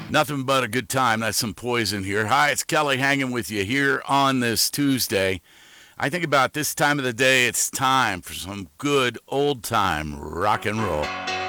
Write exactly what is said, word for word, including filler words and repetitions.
Nothing but a good time. That's some Poison here. Hi, it's Kelly hanging with you here on this Tuesday. I think about this time of the day, it's time for some good old time rock and roll.